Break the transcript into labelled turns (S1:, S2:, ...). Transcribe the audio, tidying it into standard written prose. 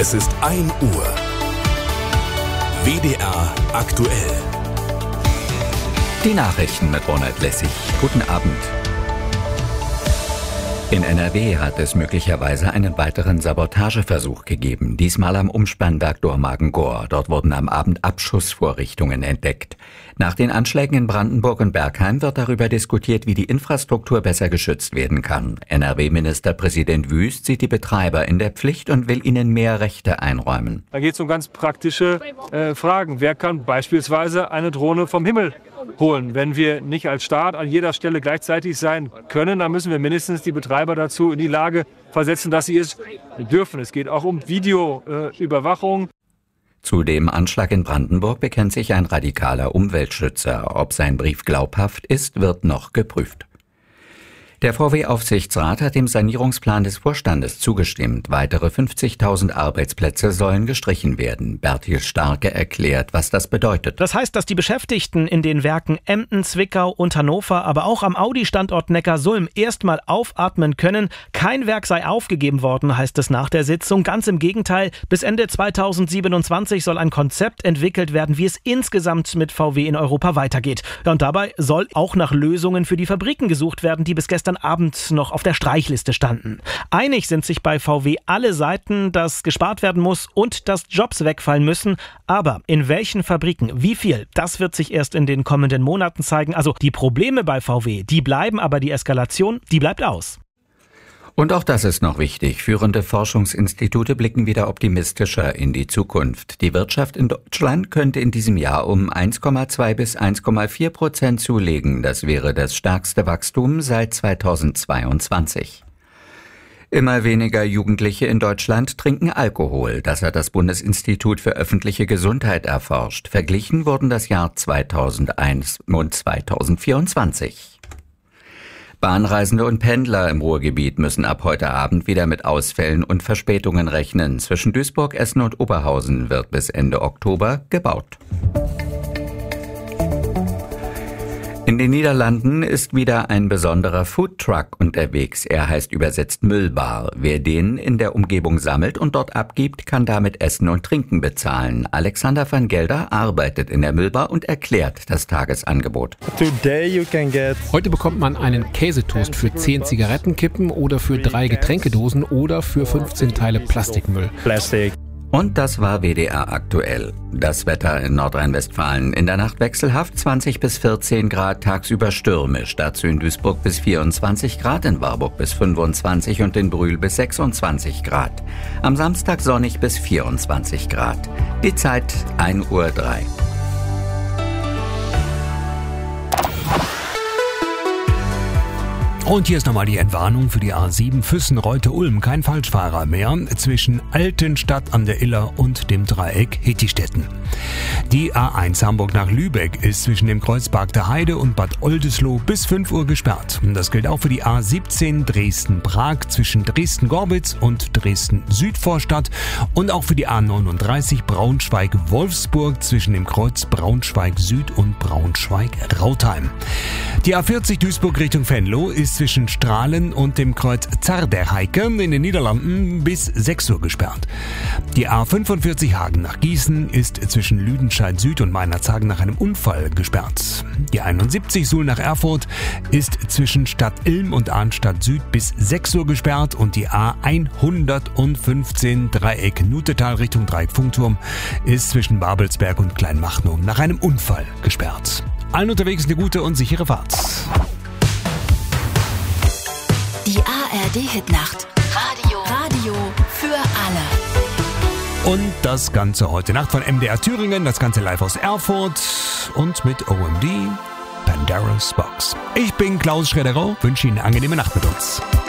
S1: Es ist 1 Uhr. WDR aktuell.
S2: Die Nachrichten mit Ronald Lessig. Guten Abend. In NRW hat es möglicherweise einen weiteren Sabotageversuch gegeben, diesmal am Umspannwerk Dormagen-Gohr. Dort wurden am Abend Abschussvorrichtungen entdeckt. Nach den Anschlägen in Brandenburg und Bergheim wird darüber diskutiert, wie die Infrastruktur besser geschützt werden kann. NRW-Ministerpräsident Wüst sieht die Betreiber in der Pflicht und will ihnen mehr Rechte einräumen.
S3: Da geht es um ganz praktische Fragen. Wer kann beispielsweise eine Drohne vom Himmel holen? Wenn wir nicht als Staat an jeder Stelle gleichzeitig sein können, dann müssen wir mindestens die Betreiber dazu in die Lage versetzen, dass sie es dürfen. Es geht auch um Videoüberwachung.
S2: Zu dem Anschlag in Brandenburg bekennt sich ein radikaler Umweltschützer. Ob sein Brief glaubhaft ist, wird noch geprüft. Der VW-Aufsichtsrat hat dem Sanierungsplan des Vorstandes zugestimmt. Weitere 50.000 Arbeitsplätze sollen gestrichen werden. Bertil Starke erklärt, was das bedeutet.
S4: Das heißt, dass die Beschäftigten in den Werken Emden, Zwickau und Hannover, aber auch am Audi-Standort Neckarsulm erstmal aufatmen können. Kein Werk sei aufgegeben worden, heißt es nach der Sitzung. Ganz im Gegenteil, bis Ende 2027 soll ein Konzept entwickelt werden, wie es insgesamt mit VW in Europa weitergeht. Und dabei soll auch nach Lösungen für die Fabriken gesucht werden, die bis gestern Abend noch auf der Streichliste standen. Einig sind sich bei VW alle Seiten, dass gespart werden muss und dass Jobs wegfallen müssen. Aber in welchen Fabriken, wie viel, das wird sich erst in den kommenden Monaten zeigen. Also die Probleme bei VW, die bleiben, aber die Eskalation, die bleibt aus.
S2: Und auch das ist noch wichtig. Führende Forschungsinstitute blicken wieder optimistischer in die Zukunft. Die Wirtschaft in Deutschland könnte in diesem Jahr um 1,2 bis 1,4% zulegen. Das wäre das stärkste Wachstum seit 2022. Immer weniger Jugendliche in Deutschland trinken Alkohol. Das hat das Bundesinstitut für öffentliche Gesundheit erforscht. Verglichen wurden das Jahr 2001 und 2024. Bahnreisende und Pendler im Ruhrgebiet müssen ab heute Abend wieder mit Ausfällen und Verspätungen rechnen. Zwischen Duisburg, Essen und Oberhausen wird bis Ende Oktober gebaut. In den Niederlanden ist wieder ein besonderer Foodtruck unterwegs. Er heißt übersetzt Müllbar. Wer den in der Umgebung sammelt und dort abgibt, kann damit Essen und Trinken bezahlen. Alexander van Gelder arbeitet in der Müllbar und erklärt das Tagesangebot.
S5: Heute bekommt man einen Käsetoast für 10 Zigarettenkippen oder für 3 Getränkedosen oder für 15 Teile Plastikmüll.
S2: Und das war WDR aktuell. Das Wetter in Nordrhein-Westfalen. In der Nacht wechselhaft 20 bis 14 Grad, tagsüber stürmisch. Dazu in Duisburg bis 24 Grad, in Warburg bis 25 und in Brühl bis 26 Grad. Am Samstag sonnig bis 24 Grad. Die Zeit 1:03 Uhr.
S6: Und hier ist nochmal die Entwarnung für die A7 Füssen-Reute-Ulm. Kein Falschfahrer mehr zwischen Altenstadt an der Iller und dem Dreieck Hittistetten. Die A1 Hamburg nach Lübeck ist zwischen dem Kreuzberg der Heide und Bad Oldesloe bis 5 Uhr gesperrt. Das gilt auch für die A17 Dresden-Prag zwischen Dresden-Gorbitz und Dresden-Südvorstadt und auch für die A39 Braunschweig-Wolfsburg zwischen dem Kreuz Braunschweig-Süd und Braunschweig-Rautheim. Die A40 Duisburg Richtung Venlo ist zwischen Strahlen und dem Kreuz Zarderheike in den Niederlanden bis 6 Uhr gesperrt. Die A45 Hagen nach Gießen ist zwischen Lüdenscheid Süd und Meinerzhagen nach einem Unfall gesperrt. Die 71 Suhl nach Erfurt ist zwischen Stadt Ilm und Arnstadt Süd bis 6 Uhr gesperrt und die A115 Dreieck Nutetal Richtung Dreieck Funkturm ist zwischen Babelsberg und Kleinmachnow nach einem Unfall gesperrt. Allen unterwegs eine gute und sichere Fahrt.
S7: Die ARD-Hitnacht. Radio für alle.
S6: Und das Ganze heute Nacht von MDR Thüringen, das Ganze live aus Erfurt und mit OMD Pandora's Box. Ich bin Klaus Schredero, wünsche Ihnen eine angenehme Nacht mit uns.